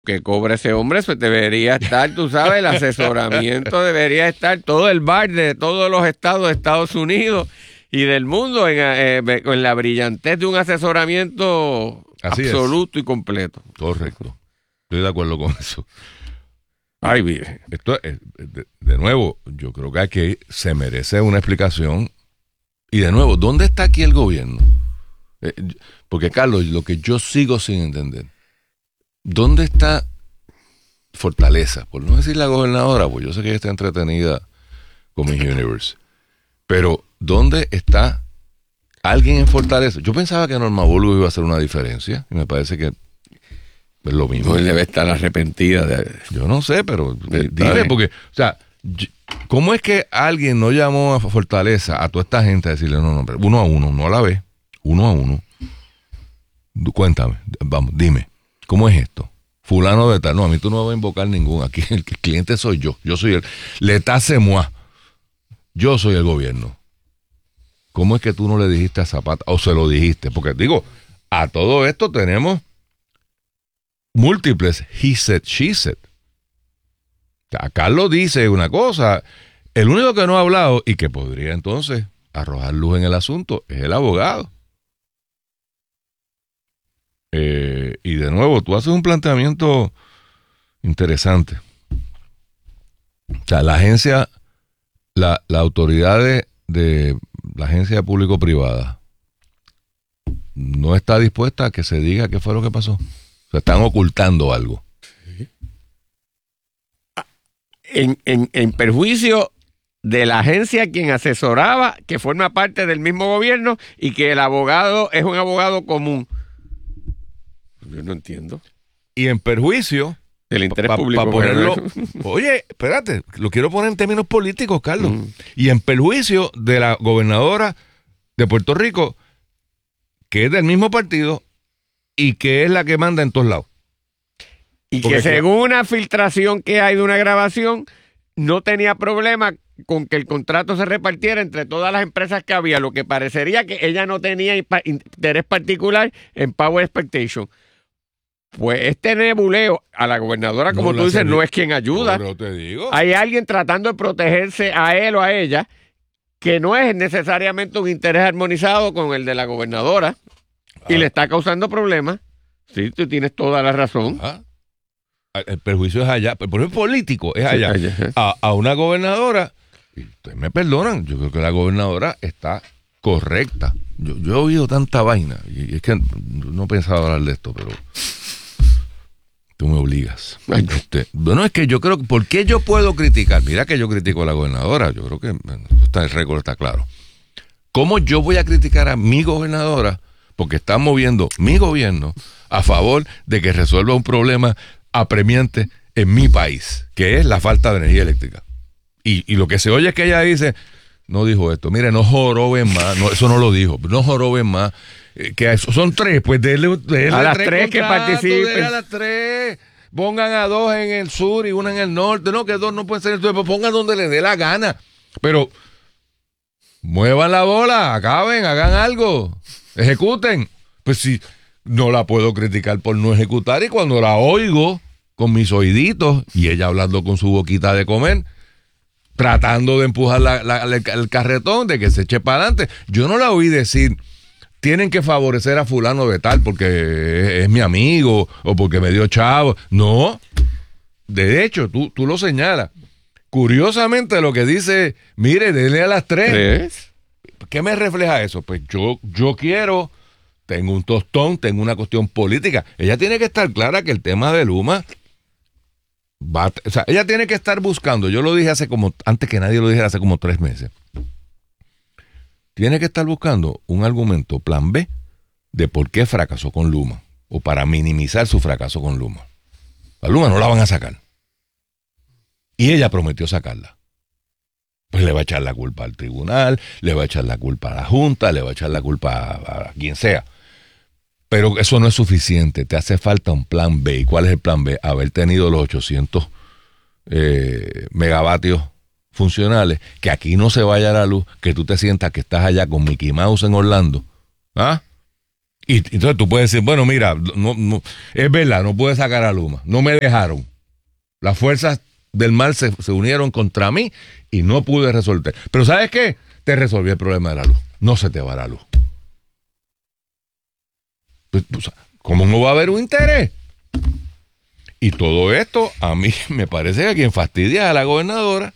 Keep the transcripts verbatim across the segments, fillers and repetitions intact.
que cobra ese hombre, eso debería estar, tú sabes, el asesoramiento debería estar, todo el bar de todos los estados de Estados Unidos y del mundo en, eh, en la brillantez de un asesoramiento Así absoluto es. Y completo. Correcto. Estoy de acuerdo con eso. Ay, vive. Esto es, de, de nuevo, yo creo que aquí se merece una explicación. Y de nuevo, ¿dónde está aquí el gobierno? Eh, porque, Carlos, lo que yo sigo sin entender, ¿dónde está Fortaleza? Por no decir la gobernadora, pues yo sé que ella está entretenida con Miss Universe. Pero, ¿dónde está alguien en Fortaleza? Yo pensaba que Norma Burgos iba a hacer una diferencia, y me parece que es lo mismo. No, debe estar arrepentida. De... Yo no sé, pero dime, porque, o sea, ¿cómo es que alguien no llamó a Fortaleza, a toda esta gente, a decirle, no, no, uno a uno, no a la vez, uno a uno? Cuéntame, vamos, dime. ¿Cómo es esto? Fulano de tal. No, a mí tú no me vas a invocar ningún. Aquí el cliente soy yo. Yo soy el... L'État c'est moi. Yo soy el gobierno. ¿Cómo es que tú no le dijiste a Zapata? O se lo dijiste. Porque digo, a todo esto tenemos múltiples he said, she said. O sea, Carlos dice una cosa. El único que no ha hablado y que podría entonces arrojar luz en el asunto es el abogado. Eh, y de nuevo, tú haces un planteamiento interesante. O sea, la agencia, la, la autoridad de, de la agencia público-privada no está dispuesta a que se diga qué fue lo que pasó. O sea, están ocultando algo. Sí. En, en, en perjuicio de la agencia quien asesoraba, que forma parte del mismo gobierno y que el abogado es un abogado común. Yo no entiendo. Y en perjuicio del interés pa, público. Pa ponerlo, oye, espérate, lo quiero poner en términos políticos, Carlos. Mm. Y en perjuicio de la gobernadora de Puerto Rico, que es del mismo partido y que es la que manda en todos lados. Y Porque que según que... una filtración que hay de una grabación, no tenía problema con que el contrato se repartiera entre todas las empresas que había, lo que parecería que ella no tenía interés particular en Power Expectation. Pues este nebuleo a la gobernadora, como no, tú dices, no es quien ayuda. No, no te digo. Hay alguien tratando de protegerse a él o a ella, que no es necesariamente un interés armonizado con el de la gobernadora, ah. y le está causando problemas. Sí, tú tienes toda la razón. Ah. El perjuicio es allá, el perjuicio político es allá. Sí, allá. A, a una gobernadora, y ustedes me perdonan, yo creo que la gobernadora está correcta. Yo, yo he oído tanta vaina, y es que no pensaba hablar de esto, pero... Tú me obligas. Este, bueno, es que yo creo que... ¿Por qué yo puedo criticar? Mira que yo critico a la gobernadora. Yo creo que bueno, está, el récord está claro. ¿Cómo yo voy a criticar a mi gobernadora? Porque está moviendo mi gobierno a favor de que resuelva un problema apremiante en mi país, que es la falta de energía eléctrica. Y, y lo que se oye es que ella dice... No dijo esto. Mire, no joroben más. No, eso no lo dijo. No joroben más. Eh, que son tres. Pues denle, denle a las tres, tres que participen. A las tres. Pongan a dos en el sur y una en el norte. No, que dos no pueden ser en el sur. Pues pongan donde les dé la gana. Pero muevan la bola. Acaben, hagan algo. Ejecuten. Pues si no la puedo criticar por no ejecutar. Y cuando la oigo con mis oíditos y ella hablando con su boquita de comer, tratando de empujar la, la, la, el carretón, de que se eche para adelante. Yo no la oí decir, tienen que favorecer a fulano de tal porque es, es mi amigo o porque me dio chavo. No. De hecho, tú, tú lo señalas. Curiosamente lo que dice, mire, denle a las tres. ¿Tres? ¿Qué me refleja eso? Pues yo, yo quiero, tengo un tostón, tengo una cuestión política. Ella tiene que estar clara que el tema de Luma... Va, o sea, ella tiene que estar buscando, yo lo dije hace como, antes que nadie lo dijera, hace como tres meses. Tiene que estar buscando un argumento, plan B, de por qué fracasó con Luma, o para minimizar su fracaso con Luma. A Luma no la van a sacar. Y ella prometió sacarla. Pues le va a echar la culpa al tribunal, le va a echar la culpa a la Junta, le va a echar la culpa a, a quien sea. Pero eso no es suficiente, te hace falta un plan B. ¿Y cuál es el plan B? Haber tenido los ochocientos eh, megavatios funcionales, que aquí no se vaya la luz, que tú te sientas que estás allá con Mickey Mouse en Orlando, ¿ah? Y, y entonces tú puedes decir, bueno, mira, no, no, es verdad, no pude sacar a Luma, no me dejaron. Las fuerzas del mal se, se unieron contra mí y no pude resolver. Pero ¿sabes qué? Te resolví el problema de la luz. No se te va la luz. Pues, pues, ¿cómo no va a haber un interés? Y todo esto, a mí me parece que quien fastidia es a la gobernadora.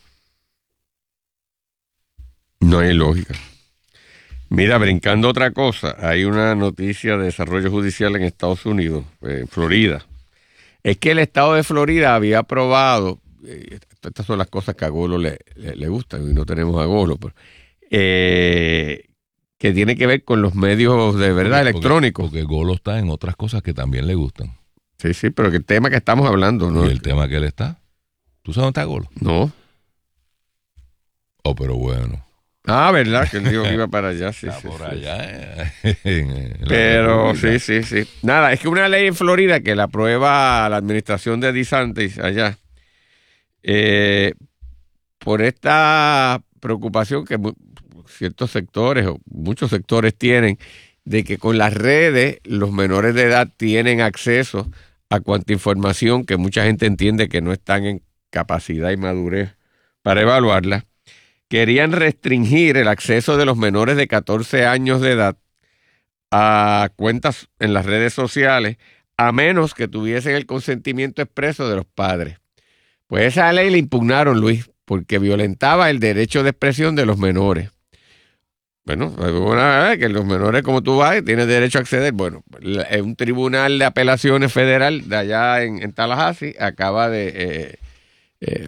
No hay lógica. Mira, brincando otra cosa, hay una noticia de desarrollo judicial en Estados Unidos, en Florida. Es que el estado de Florida había aprobado, eh, estas son las cosas que a Golo le, le, le gustan, y no tenemos a Golo, pero, eh, que tiene que ver con los medios de verdad porque, electrónicos. Porque Golo está en otras cosas que también le gustan. Sí, sí, pero que el tema que estamos hablando, ¿no? ¿Y el tema que él está? ¿Tú sabes dónde está Golo? No. Oh, pero bueno. Ah, ¿verdad? Que él dijo que iba para allá. Sí, está sí, por sí, allá. Sí. En, en pero sí, sí, sí. Nada, es que una ley en Florida que la aprueba la administración de DeSantis allá, eh, por esta preocupación que ciertos sectores o muchos sectores tienen de que con las redes los menores de edad tienen acceso a cuanta información que mucha gente entiende que no están en capacidad y madurez para evaluarla. Querían restringir el acceso de los menores de catorce años de edad a cuentas en las redes sociales a menos que tuviesen el consentimiento expreso de los padres. Pues esa ley la impugnaron, Luis, porque violentaba el derecho de expresión de los menores. Bueno, una vez que los menores, como tú vas, tienen derecho a acceder. Bueno, un tribunal de apelaciones federal de allá en, en Tallahassee acaba de... Eh, eh,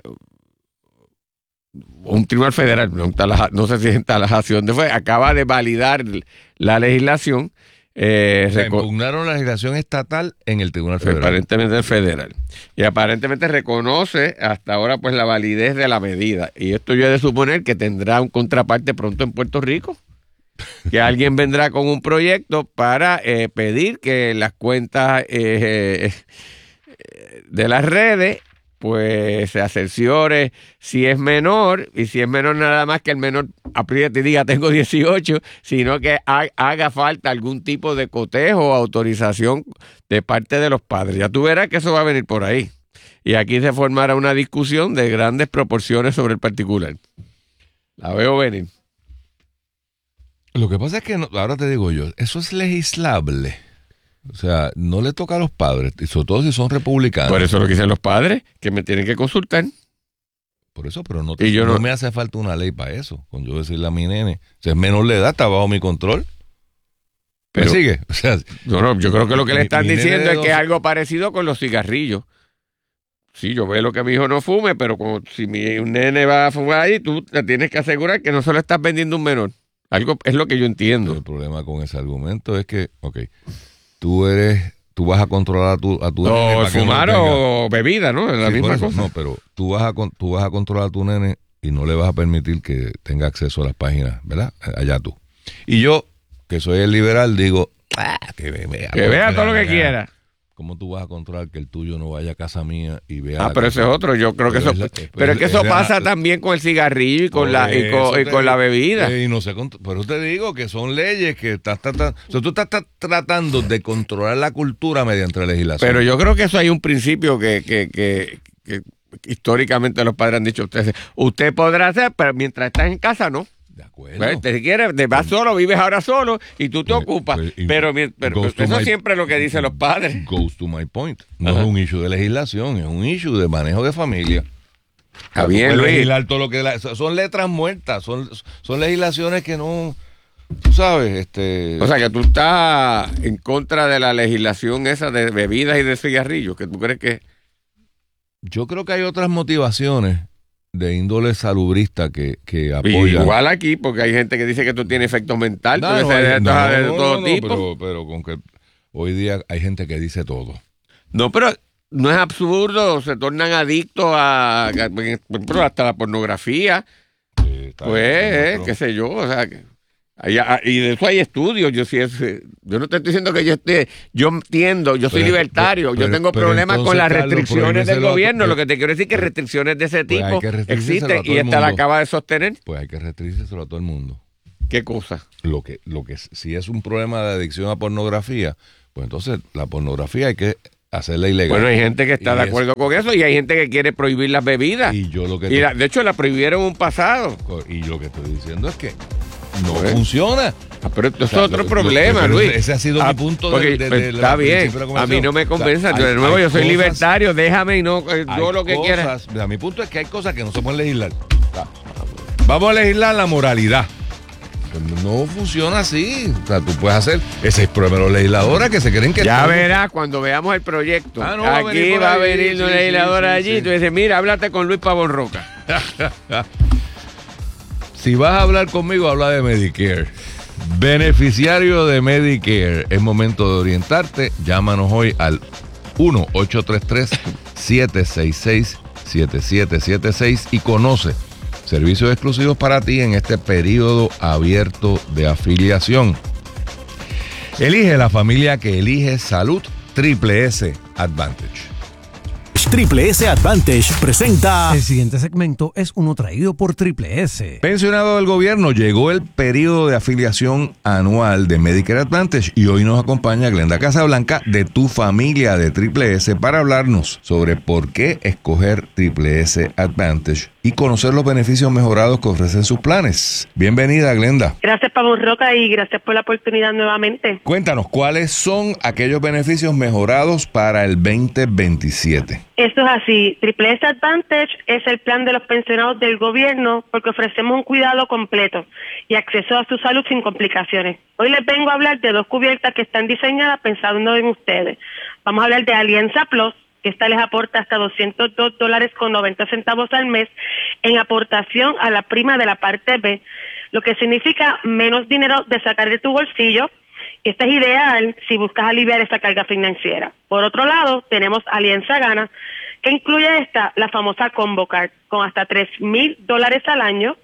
un tribunal federal, no, no sé si es en Tallahassee, ¿dónde fue? Acaba de validar la legislación. Eh, o sea, impugnaron la legislación estatal en el tribunal federal. Aparentemente el federal. Y aparentemente reconoce hasta ahora pues la validez de la medida. Y esto yo he de suponer que tendrá un contraparte pronto en Puerto Rico. Que alguien vendrá con un proyecto para eh, pedir que las cuentas eh, eh, de las redes pues se cerciore si es menor, y si es menor nada más que el menor apriete y diga tengo dieciocho, sino que ha, haga falta algún tipo de cotejo o autorización de parte de los padres. Ya tú verás que eso va a venir por ahí. Y aquí se formará una discusión de grandes proporciones sobre el particular. La veo venir. Lo que pasa es que, no, ahora te digo yo, eso es legislable. O sea, no le toca a los padres, y sobre todo si son republicanos. Por eso lo que dicen los padres, que me tienen que consultar. Por eso, pero no, te, y yo no, no me hace falta una ley para eso. Con yo decirle a mi nene, si es menor de edad, está bajo mi control. Pero ¿me sigue? O sea, no, no, yo creo que lo que mi, le están diciendo es dos... que es algo parecido con los cigarrillos. Sí, yo veo que mi hijo no fume, pero como si mi un nene va a fumar ahí, tú te tienes que asegurar que no se lo estás vendiendo a un menor. Algo es lo que yo entiendo. El problema con ese argumento es que, ok, tú eres, tú vas a controlar a tu, a tu no, nene. fumar no o bebida, ¿no? Es la sí, misma eso, cosa. No, pero tú vas, a, tú vas a controlar a tu nene y no le vas a permitir que tenga acceso a las páginas, ¿verdad? Allá tú. Y yo, que soy el liberal, digo, ah, que vea, que vea todo lo que quiera. ¿Cómo tú vas a controlar que el tuyo no vaya a casa mía y vea? Ah, pero ese es otro. Yo creo que eso. Es la, pero es que eso pasa la, también con el cigarrillo y con la y con, y con la bebida. Eh, y no sé, pero te digo que son leyes que estás tratando. O sea, tú estás, estás tratando de controlar la cultura mediante la legislación. Pero yo creo que eso hay un principio que, que, que, que históricamente los padres han dicho a ustedes. Usted podrá hacer, pero mientras estás en casa, no. De acuerdo. Pues, si quieres, te vas solo, vives ahora solo y tú te pues, ocupas. Pues, pero pero eso my, siempre es lo que dicen los padres. Goes to my point. No Ajá. es un issue de legislación, es un issue de manejo de familia. Está bien, Luis. Legislar todo lo que la, son letras muertas, son, son legislaciones que no, tú sabes, este. O sea, que tú estás en contra de la legislación esa de bebidas y de cigarrillos, que tú crees que. Yo creo que hay otras motivaciones de índole salubrista que, que apoyan. Igual aquí, porque hay gente que dice que tú tienes efecto mental, no, no, de, no, de no, todo no, tipo. Pero, pero con que hoy día hay gente que dice todo. No, pero no es absurdo, se tornan adictos a, a hasta la pornografía. Sí, pues, bien, qué sé yo, o sea, que, hay, y de eso hay estudios. Yo sí es, yo no te estoy diciendo que yo esté, yo entiendo, yo soy pero, libertario, pero, yo tengo pero, problemas entonces, con las restricciones Carlos, del gobierno. A, lo que te quiero decir es que restricciones de ese tipo pues existen y esta la acaba de sostener. Pues hay que restringírselo a todo el mundo. ¿Qué cosa? Lo que, lo que si es un problema de adicción a pornografía, pues entonces la pornografía hay que hacerla ilegal. Bueno, hay gente que está Y de es- acuerdo con eso y hay gente que quiere prohibir las bebidas. Y yo lo que Y te- la- de hecho, la prohibieron en un pasado. y lo que estoy diciendo es que no Pues, funciona. Ah, pero esto O sea, es otro lo- problema, lo- Luis. ese ha sido Ah, mi punto porque, de- de- pues, de- de- está del bien. principio de la A mí no me conversación. convence. O sea, de nuevo, hay yo soy cosas- libertario. Déjame y no eh, yo hay lo que quiera. cosas- mira, mi punto es que hay cosas que no se pueden legislar. O sea, vamos a legislar la moralidad. Pues no funciona así. O sea, tú puedes hacer. Ese es el problema de los legisladores que se creen que. Ya todo- verás cuando veamos el proyecto. Ah, no, va a venir Aquí por va a ahí, venir sí, una sí, legisladora sí, allí. sí. Y tú dices, mira, háblate con Luis Pavón Roca. Si vas a hablar conmigo, habla de Medicare. Beneficiario de Medicare. Es momento de orientarte. Llámanos hoy al uno ocho tres tres, siete seis seis, siete siete siete seis y conoce servicios exclusivos para ti en este periodo abierto de afiliación. Elige la familia que elige Salud Triple S Advantage. Triple S Advantage presenta. El siguiente segmento es uno traído por Triple S. Pensionado del gobierno, llegó el periodo de afiliación anual de Medicare Advantage y hoy nos acompaña Glenda Casablanca de Tu Familia de Triple S para hablarnos sobre por qué escoger Triple S Advantage y conocer los beneficios mejorados que ofrecen sus planes. Bienvenida, Glenda. Gracias, Pavón Roca, y gracias por la oportunidad nuevamente. Cuéntanos, ¿cuáles son aquellos beneficios mejorados para el veinte veintisiete? Eso es así. Triple S Advantage es el plan de los pensionados del gobierno porque ofrecemos un cuidado completo y acceso a su salud sin complicaciones. Hoy les vengo a hablar de dos cubiertas que están diseñadas pensando en ustedes. Vamos a hablar de Alianza Plus, que esta les aporta hasta doscientos dos dólares con noventa centavos al mes en aportación a la prima de la parte B, lo que significa menos dinero de sacar de tu bolsillo. Esta es ideal si buscas aliviar esa carga financiera. Por otro lado, tenemos Alianza Gana, que incluye esta, la famosa Combo Card, con hasta tres mil dólares al año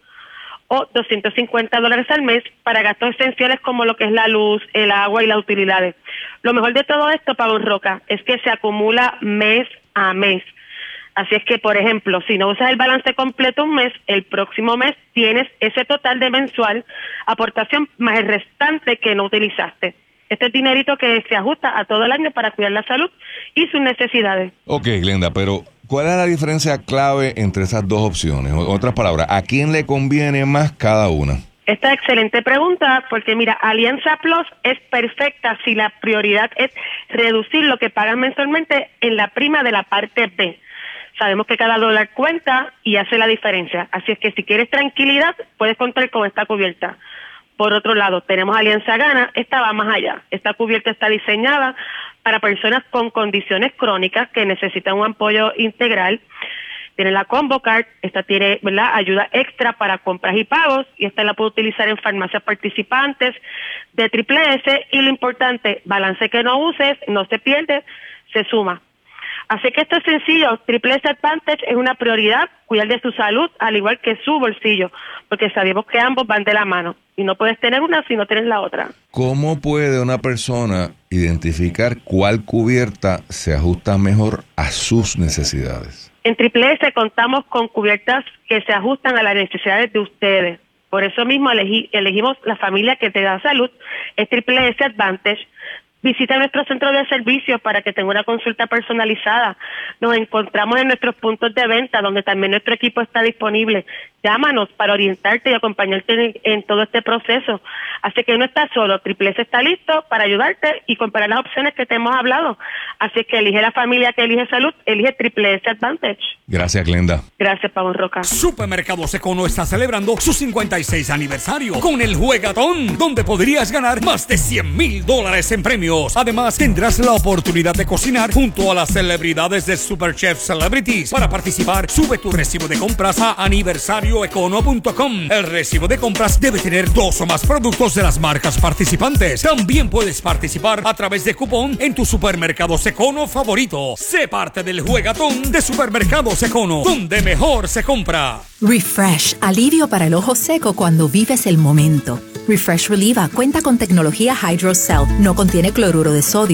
o doscientos cincuenta dólares al mes para gastos esenciales como lo que es la luz, el agua y las utilidades. Lo mejor de todo esto, Pavón Roca, es que se acumula mes a mes. Así es que, por ejemplo, si no usas el balance completo un mes, el próximo mes tienes ese total de mensual aportación más el restante que no utilizaste. Este es dinerito que se ajusta a todo el año para cuidar la salud y sus necesidades. Ok, Glenda, pero ¿cuál es la diferencia clave entre esas dos opciones? En otras palabras, ¿a quién le conviene más cada una? Esta excelente pregunta, porque mira, Alianza Plus es perfecta si la prioridad es reducir lo que pagan mensualmente en la prima de la parte B. Sabemos que cada dólar cuenta y hace la diferencia. Así es que si quieres tranquilidad, puedes contar con esta cubierta. Por otro lado, tenemos Alianza Gana. Esta va más allá. Esta cubierta está diseñada para personas con condiciones crónicas que necesitan un apoyo integral. Tiene la Combo Card. Esta tiene, ¿verdad?, ayuda extra para compras y pagos. Y esta la puede utilizar en farmacias participantes de Triple S. Y lo importante, balance que no uses, no se pierde, se suma. Así que esto es sencillo. Triple S Advantage es una prioridad, cuidar de su salud, al igual que su bolsillo, porque sabemos que ambos van de la mano y no puedes tener una si no tienes la otra. ¿Cómo puede una persona identificar cuál cubierta se ajusta mejor a sus necesidades? En Triple S contamos con cubiertas que se ajustan a las necesidades de ustedes. Por eso mismo elegí, elegimos la familia que te da salud, es Triple S Advantage. Visita nuestro centro de servicios para que tenga una consulta personalizada. Nos encontramos en nuestros puntos de venta, donde también nuestro equipo está disponible. Llámanos para orientarte y acompañarte en, en todo este proceso. Así que no estás solo. Triple S está listo para ayudarte y comparar las opciones que te hemos hablado. Así que elige la familia que elige salud, elige Triple S Advantage. Gracias, Glenda. Gracias, Pavón Roca. Supermercados Econo está celebrando su cincuenta y seis aniversario con el Juegatón, donde podrías ganar más de cien mil dólares en premios. Además, tendrás la oportunidad de cocinar junto a las celebridades de Superchef Celebrities. Para participar, sube tu recibo de compras a aniversario econo punto com. El recibo de compras debe tener dos o más productos de las marcas participantes. También puedes participar a través de cupón en tu Supermercados Econo favorito. Sé parte del Juegatón de Supermercados Econo, donde mejor se compra. Refresh, alivio para el ojo seco cuando vives el momento. Refresh Relieva cuenta con tecnología Hydrocell, no contiene cloruro de sodio.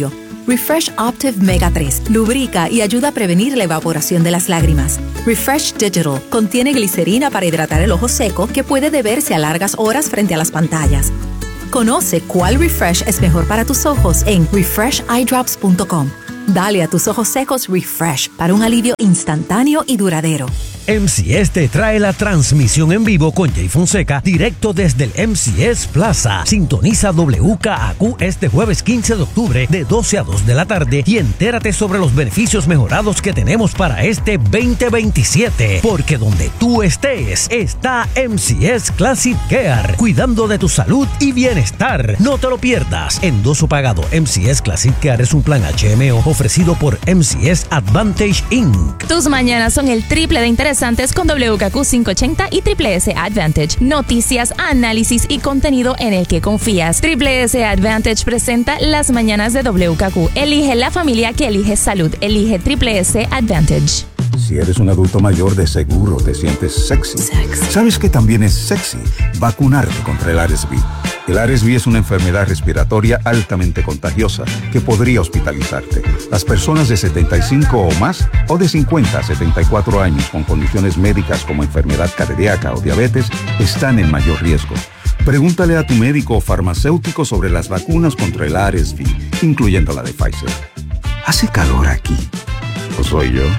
Refresh Optive Mega tres lubrica y ayuda a prevenir la evaporación de las lágrimas. Refresh Digital contiene glicerina para hidratar el ojo seco que puede deberse a largas horas frente a las pantallas. Conoce cuál Refresh es mejor para tus ojos en refresh eye drops punto com. Dale a tus ojos secos Refresh para un alivio instantáneo y duradero. M C S te trae la transmisión en vivo con Jay Fonseca directo desde el M C S Plaza. Sintoniza W K A Q este jueves quince de octubre de doce a dos de la tarde y entérate sobre los beneficios mejorados que tenemos para este veinte veintisiete. Porque donde tú estés, está M C S Classic Care, cuidando de tu salud y bienestar. No te lo pierdas. Endoso pagado M C S Classic Care es un plan H M O ofrecido por M C S Advantage incorporated. Tus mañanas son el triple de interesantes con W K Q quinientos ochenta y Triple S Advantage. Noticias, análisis y contenido en el que confías. Triple S Advantage presenta las mañanas de W K Q. Elige la familia que elige salud. Elige Triple S Advantage. Si eres un adulto mayor, de seguro te sientes sexy. Sexy. ¿Sabes que también es sexy vacunarte contra el R S V? El R S V es una enfermedad respiratoria altamente contagiosa que podría hospitalizarte. Las personas de setenta y cinco o más o de cincuenta a setenta y cuatro años con condiciones médicas como enfermedad cardíaca o diabetes están en mayor riesgo. Pregúntale a tu médico o farmacéutico sobre las vacunas contra el R S V, incluyendo la de Pfizer. ¿Hace calor aquí? ¿O soy yo?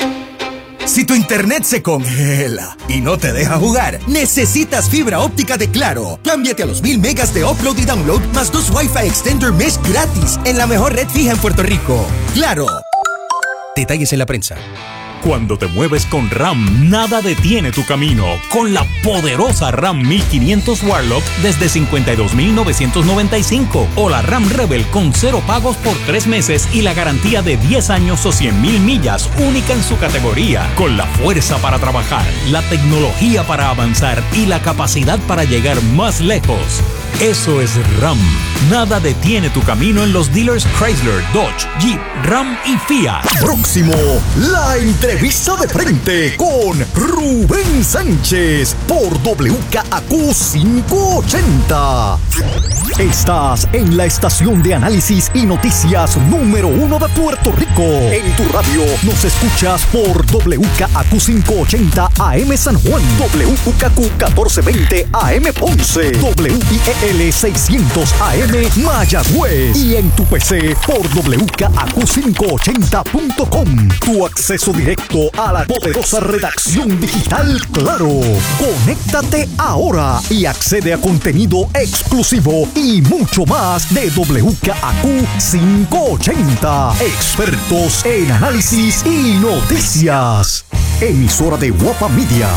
Si tu internet se congela y no te deja jugar, necesitas fibra óptica de Claro. Cámbiate a los mil megas de upload y download más dos Wi-Fi Extender Mesh gratis en la mejor red fija en Puerto Rico. ¡Claro! Detalles en la prensa. Cuando te mueves con RAM, nada detiene tu camino. Con la poderosa RAM mil quinientos Warlock desde cincuenta y dos mil novecientos noventa y cinco o la RAM Rebel con cero pagos por tres meses y la garantía de diez años o cien mil millas, única en su categoría. Con la fuerza para trabajar, la tecnología para avanzar y la capacidad para llegar más lejos. Eso es RAM. Nada detiene tu camino en los dealers Chrysler, Dodge, Jeep, Ram y Fiat. Próximo, la entrevista de frente con Rubén Sánchez por W K A Q quinientos ochenta. Estás en la estación de análisis y noticias número uno de Puerto Rico. En tu radio nos escuchas por W K A Q quinientos ochenta A M San Juan, W K Q catorce veinte A M Ponce, W I E L seiscientos A M Mayagüez y en tu P C por W K A Q quinientos ochenta punto com. Tu acceso directo a la poderosa redacción digital Claro. Conéctate ahora y accede a contenido exclusivo y mucho más de W K A Q quinientos ochenta. Expertos en análisis y noticias. Emisora de Guapa Media.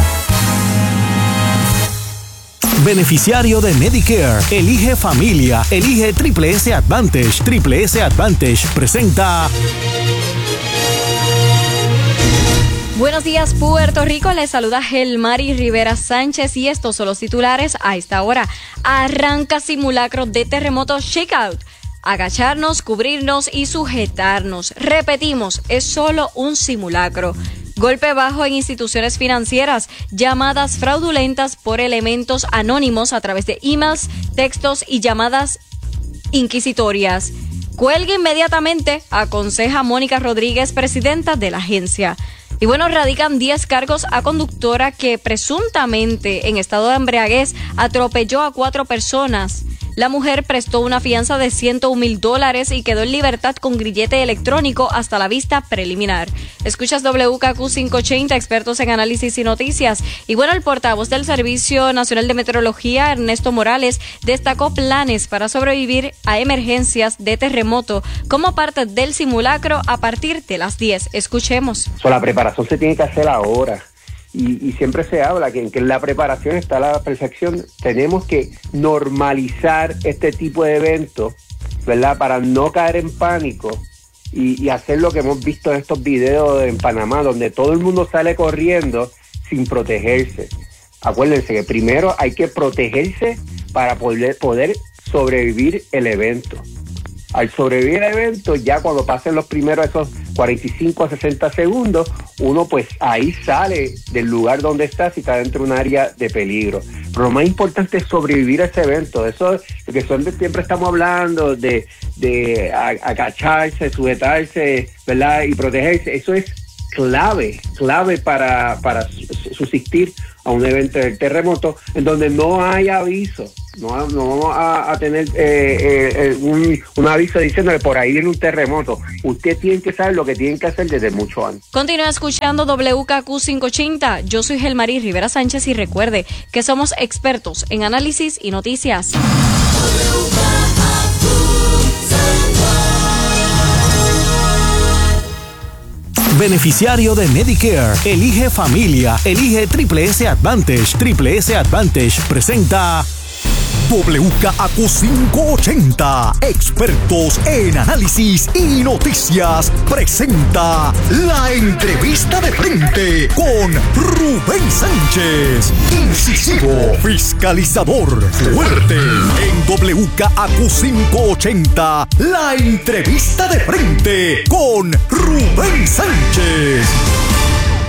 Beneficiario de Medicare, elige familia, elige Triple S Advantage. Triple S Advantage presenta. Buenos días, Puerto Rico. Les saluda Gelmari Rivera Sánchez y estos son los titulares a esta hora. Arranca simulacro de terremoto Shakeout. Agacharnos, cubrirnos y sujetarnos. Repetimos, es solo un simulacro. Golpe bajo en instituciones financieras, llamadas fraudulentas por elementos anónimos a través de emails, textos y llamadas inquisitorias. Cuelgue inmediatamente, aconseja Mónica Rodríguez, presidenta de la agencia. Y bueno, radican diez cargos a conductora que presuntamente en estado de embriaguez atropelló a cuatro personas. La mujer prestó una fianza de ciento un mil dólares y quedó en libertad con grillete electrónico hasta la vista preliminar. Escuchas W K Q quinientos ochenta, expertos en análisis y noticias. Y bueno, el portavoz del Servicio Nacional de Meteorología, Ernesto Morales, destacó planes para sobrevivir a emergencias de terremoto como parte del simulacro a partir de las diez. Escuchemos. So, la preparación se tiene que hacer ahora. Y, y siempre se habla que en que en la preparación está la perfección. Tenemos que normalizar este tipo de eventos, ¿verdad? Para no caer en pánico y, y hacer lo que hemos visto en estos videos en Panamá, donde todo el mundo sale corriendo sin protegerse. Acuérdense que primero hay que protegerse para poder, poder sobrevivir el evento. al sobrevivir al evento, ya cuando pasen los primeros esos cuarenta y cinco a sesenta segundos, uno pues ahí sale del lugar donde está si está dentro de un área de peligro. Pero lo más importante es sobrevivir a ese evento. Eso, que son de, siempre estamos hablando de, de agacharse, sujetarse, ¿verdad? Y protegerse. Eso es clave, clave para, para subsistir a un evento del terremoto en donde no hay aviso. No, no vamos a, a tener eh, eh, un, un aviso diciendo que por ahí viene un terremoto. Usted tiene que saber lo que tiene que hacer desde mucho antes. Continúa escuchando W K Q quinientos ochenta. Yo soy Gelmarí Rivera Sánchez y recuerde que somos expertos en análisis y noticias. Beneficiario de Medicare, elige familia, elige Triple S Advantage. Triple S Advantage presenta W K Q quinientos ochenta, expertos en análisis y noticias, presenta la entrevista de frente con Rubén Sánchez, incisivo, fiscalizador, fuerte. En W K Q quinientos ochenta, la entrevista de frente con Rubén Sánchez.